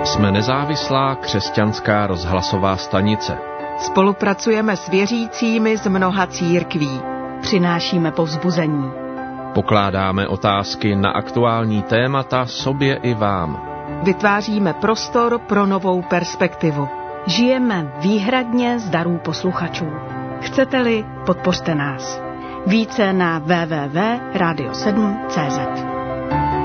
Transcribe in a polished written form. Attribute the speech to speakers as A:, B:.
A: Jsme nezávislá křesťanská rozhlasová stanice.
B: Spolupracujeme s věřícími z mnoha církví.
C: Přinášíme povzbuzení.
A: Pokládáme otázky na aktuální témata sobě i vám.
B: Vytváříme prostor pro novou perspektivu.
C: Žijeme výhradně z darů posluchačů. Chcete-li, podpořte nás. Více na www.radio7.cz.